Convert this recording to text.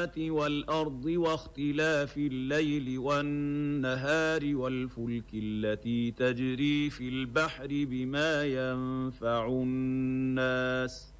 السماوات والأرض واختلاف الليل والنهار والفلك التي تجري في البحر بما ينفع الناس